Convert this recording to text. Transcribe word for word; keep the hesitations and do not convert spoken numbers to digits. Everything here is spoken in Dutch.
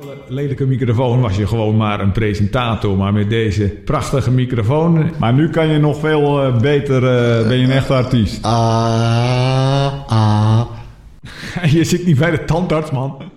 Lelijke microfoon was je gewoon maar een presentator, maar met deze prachtige microfoon. Maar nu kan je nog veel uh, beter, uh, ben je een echte artiest. Ah, ah. Je zit niet bij de tandarts, man.